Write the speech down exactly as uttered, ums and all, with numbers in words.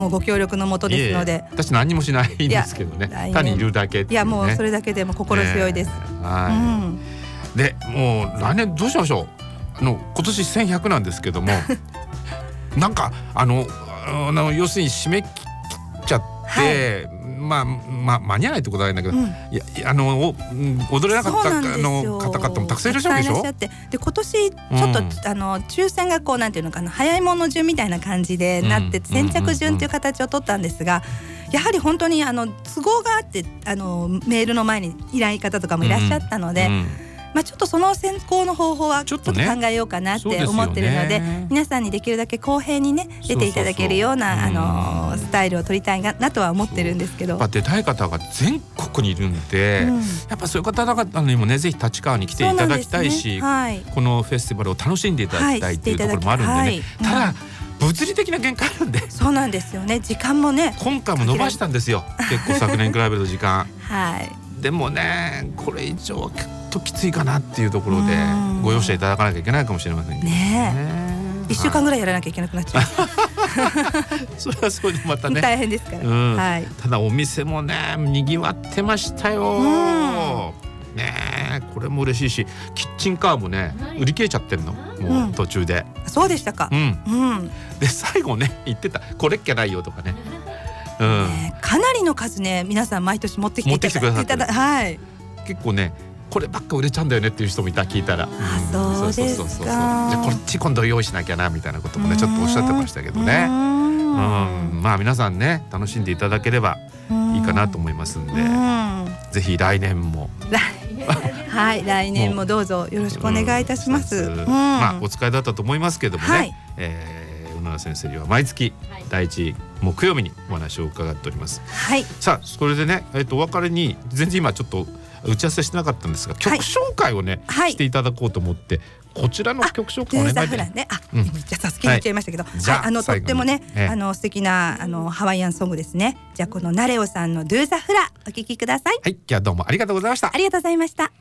もうご協力のもとですので。いえいえ、 私何もしないんですけどね、単にいるだけっていうね。 いやもうそれだけでも心強いです、 えーはいうん、でもう来年どうしましょう。あの今年せんひゃくなんですけどもなんかあのあの要するに締め切っちゃって、はい、まあまあ間に合わないってことはないんだけど、うん、いやあのお踊れなかったあの方々もたくさんいらっしゃるでしょ。で今年ちょっと、うん、あの抽選がこうなんていうのかな、早いもの順みたいな感じでなって、うん、先着順という形を取ったんですが、やはり本当にあの都合があってあのメールの前に依頼方とかもいらっしゃったので、うんうんまあ、ちょっとその選考の方法はちょっと考えようかなって思ってるので、皆さんにできるだけ公平にね出ていただけるようなあのスタイルを取りたいなとは思ってるんですけど、 やっぱ出たい方が全国にいるんで、うん、やっぱそういう方々にもねぜひ立川に来ていただきたいし、ねはい、このフェスティバルを楽しんでいただきたいっていうところもあるんでね、はい、ただ、うん物理的な限界あるんで。 そうなんですよね。時間もね今回も伸ばしたんですよ結構昨年に比べると時間はいでもねこれ以上はちょっときついかなっていうところでご容赦いただかなきゃいけないかもしれませんけど ね, ねいっしゅうかんぐらいやらなきゃいけなくなっちゃうそれはそれでまたね大変ですから、 うんはい、 ただお店もねにぎわってましたよね。これも嬉しいしキッチンカーもね売り切れちゃってるのもう途中で、 うん、そうでしたか、 うんうん、で最後ね言ってたこれっきゃないよとかね、うんね、かなりの数ね皆さん毎年持ってきていただいて、 持ってきてくださってる、 はい、 結構ねこればっか売れちゃうんだよねっていう人もいた聞いたら、 あ、そうですか。 じゃあこっち今度用意しなきゃなみたいなこともねちょっとおっしゃってましたけどね、うん、まあ皆さんね楽しんでいただければいいかなと思いますんで、ぜひ来年もはい来年もどうぞよろしくお願いいたします、うんうん、 まあお疲れだったと思いますけどもね、はい、えー、小野先生には毎月だいいち木曜日にお話を伺っております、 はい、 さあそれでね、えー、とお別れに全然今ちょっと打ち合わせしてなかったんですが、曲紹介をね、はい、していただこうと思ってこちらの曲紹介お願いできますか。 ね、あ、うん、じゃあさすがに言っちゃいましたけど、はいはい、あのとってもね、ええ、あの素敵なあのハワイアンソングですね。じゃあこのナレオさんの Do the Fla お聞きください。 はい、じゃあどうもありがとうございました。 ありがとうございました。